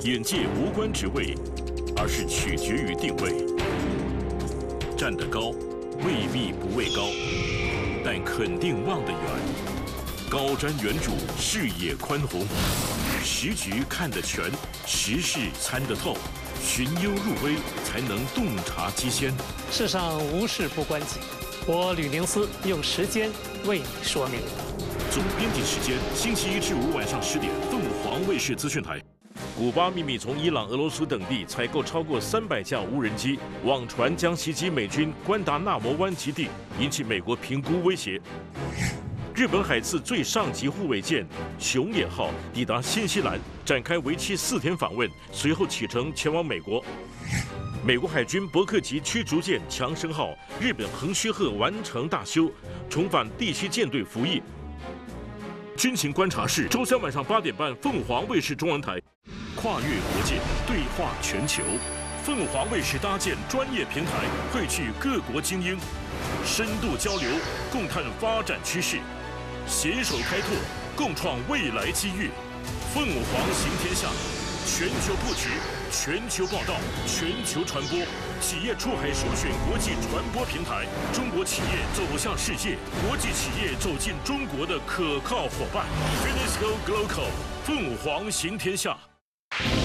眼界无关职位，而是取决于定位。站得高，未必不畏高，但肯定望得远。高瞻远瞩，视野宽宏，时局看得全，时事参得透，寻幽入微，才能洞察机先。 世上无事不关己，我吕宁思用时间为你说明。 总编辑时间：星期1至5晚上10点，凤凰卫视资讯台。古巴秘密从伊朗、俄罗斯等地采购超过300架无人机，网传将袭击美军关达纳摩湾基地，引起美国评估威胁。日本海自最上级护卫舰“熊野号”抵达新西兰，展开为期4天访问，随后启程前往美国。美国海军伯克级驱逐舰“强生号”日本横须贺完成大修，重返第7舰队服役。军情观察室，周3晚上8点半，凤凰卫视中文台。跨越国界，对话全球，凤凰卫视搭建专业平台，汇聚各国精英，深度交流，共探发展趋势，携手开拓，共创未来机遇。凤凰行天下，全球布局，全球报道，全球传播，企业出海首选国际传播平台，中国企业走向世界，国际企业走进中国的可靠伙伴。UNESCO Global， 凤凰行天下。